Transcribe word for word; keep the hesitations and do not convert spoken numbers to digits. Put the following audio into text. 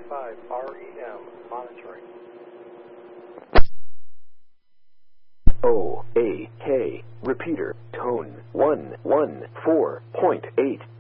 five R E M monitoring. O A K repeater tone one one four point eight.